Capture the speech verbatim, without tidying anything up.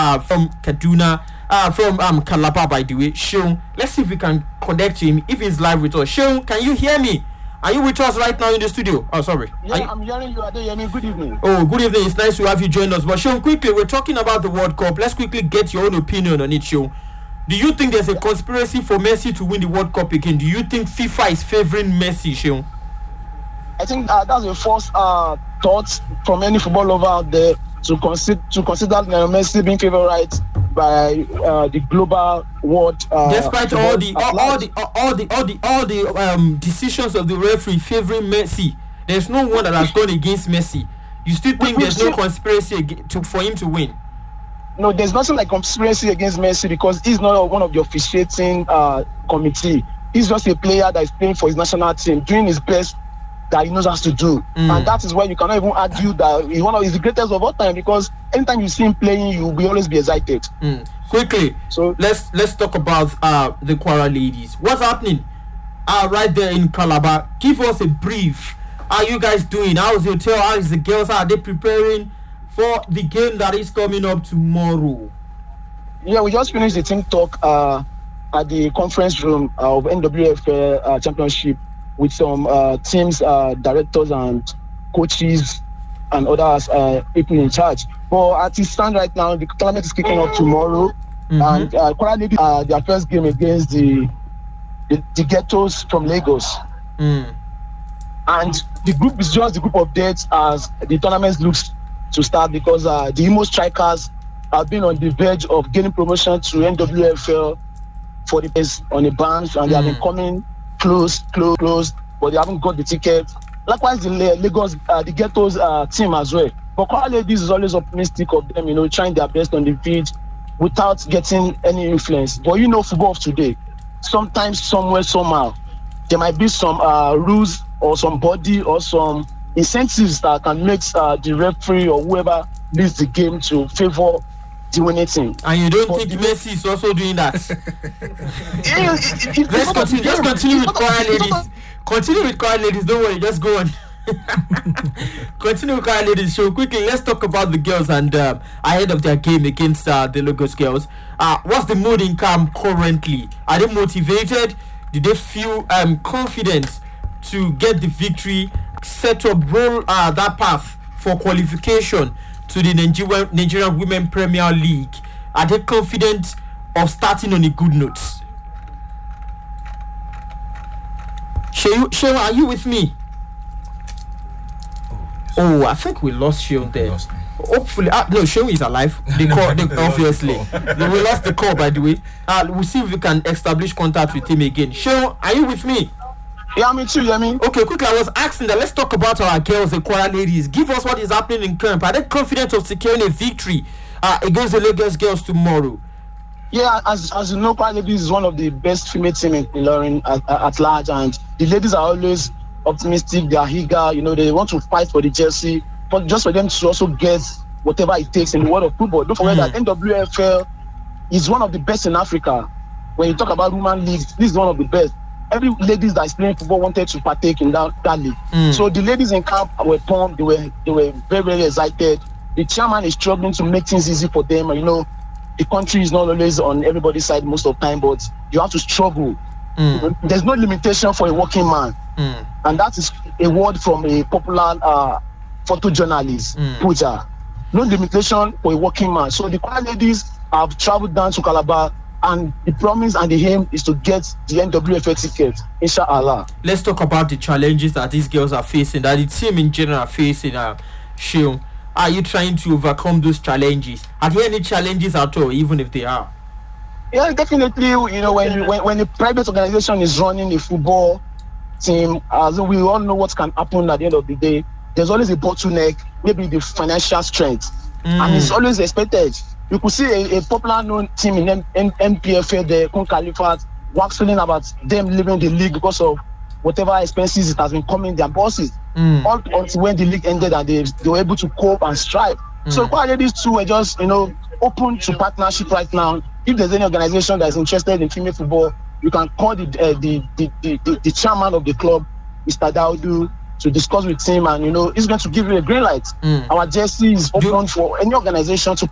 uh, from Kaduna, uh, from um, Calabar, by the way. Seun, let's see if we can connect to him, if he's live with us. Seun, can you hear me? Are you with us right now in the studio? Oh, sorry. Yeah, you... I'm hearing you. Adeyemi, good evening. Oh, good evening. It's nice to have you join us. But Seun, quickly, we're talking about the World Cup. Let's quickly get your own opinion on it, Seun. Do you think there's a conspiracy for Messi to win the World Cup again? Do you think FIFA is favoring Messi, Seun? I think uh, that's the first uh, thought from any football lover out there to consider to consider uh, Messi being favourite by uh, the global world. Uh, Despite all the all, all the all the all the all the um, decisions of the referee favouring Messi, there's no one that has gone against Messi. You still think we, there's no conspiracy to, for him to win? No, there's nothing like conspiracy against Messi because he's not one of the officiating uh, committee. He's just a player that is playing for his national team, doing his best that he knows how to do. Mm. And that is why you cannot even argue that he's one of he's the greatest of all time, because anytime you see him playing, you will always be excited. Mm. Quickly, so let's let's talk about uh, the Kwara ladies. What's happening uh, right there in Calabar? Give us a brief. How are you guys doing? How's your hotel? How is the girls? How are they preparing for the game that is coming up tomorrow? Yeah, we just finished the team talk uh, at the conference room of N W F L uh, Championship with some uh, teams, uh, directors and coaches and other uh, people in charge. But as it stands right now, the tournament is kicking off tomorrow, mm-hmm. and uh, Kwara Ladies uh, their first game against the the, the Ghettos from Lagos. Mm. And the group is just the group of death as the tournament looks to start, because uh, the Imo Strikers have been on the verge of gaining promotion to N W F L for the best on the bench, and mm. they have been coming close, close, close, but they haven't got the ticket. Likewise, the Lagos, uh, the Ghettos uh, team as well. But Kwara Ladies is always optimistic of them, you know, trying their best on the pitch without getting any influence. But you know, football of today, sometimes, somewhere, somehow, there might be some uh, rules or some body or some incentives that can make uh, the referee or whoever leads the game to favor the winning team. And you don't but think Messi is also doing that? it, it, it, Let's continue. Just continue with Kwara Ladies. Continue with Kwara Ladies. Don't worry. Just go on. Continue with Kwara Ladies. So quickly, let's talk about the girls and uh, ahead of their game against uh, the Lagos girls. Uh, what's the mood in camp currently? Are they motivated? Do they feel um, confident to get the victory, set up, roll uh, that path for qualification to the Nigerian, Nigerian Women Premier League? Are they confident of starting on a good note? Seun, are you with me? Oh, I think we lost Seun there. Lost Hopefully, uh, no, Seun is alive. The call, the, obviously, we lost the call, by the way. Uh, we'll see if we can establish contact with him again. Seun, are you with me? Yeah, me too, yeah, me. Okay, quickly, I was asking that let's talk about our girls, the Kwara Ladies. Give us what is happening in camp. Are they confident of securing a victory uh, against the Lagos girls tomorrow? Yeah, as as you know, Kwara Ladies is one of the best female team in Ilorin at, at large, and the ladies are always optimistic. They are eager, you know, they want to fight for the jersey, but just for them to also get whatever it takes in the world of football. Don't forget mm. that N W F L is one of the best in Africa. When you talk about women leagues, this is one of the best. Every ladies that is playing football wanted to partake in that, that league. Mm. So the ladies in camp were pumped. They were they were very, very excited. The chairman is struggling to make things easy for them. You know, the country is not always on everybody's side most of the time, but you have to struggle. Mm. There's no limitation for a working man. Mm. And that is a word from a popular uh, photojournalist, mm. Puja. No limitation for a working man. So the Kwara Ladies have traveled down to Calabar, and the promise and the aim is to get the N W F L ticket, inshallah. Let's talk about the challenges that these girls are facing, that the team in general are facing. Uh, Seun, are you trying to overcome those challenges? Are there any challenges at all, even if they are? Yeah, definitely. You know, when when, when a private organization is running a football team, as we all know what can happen at the end of the day, there's always a bottleneck, maybe the financial strength, mm. and it's always expected. You could see a, a popular known team in M- M- M P F L, the Kun Khalifat, waxing about them leaving the league because of whatever expenses it has been coming their bosses. Mm. All until when the league ended and they, they were able to cope and strive. Mm. So Kwara Ladies too were just, you know, open to partnership right now. If there's any organization that is interested in female football, you can call the uh, the, the, the, the the chairman of the club, Mister Daudu, to discuss with him, and you know, he's going to give you a green light. Mm. Our jersey is open for any organization to